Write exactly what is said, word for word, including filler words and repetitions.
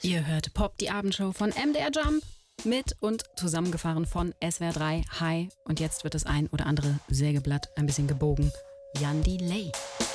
Ihr hört Pop, die Abendshow von M D R Jump. Mit und zusammengefahren von S W R drei. Hi. Und jetzt wird das ein oder andere Sägeblatt ein bisschen gebogen. Jan Delay.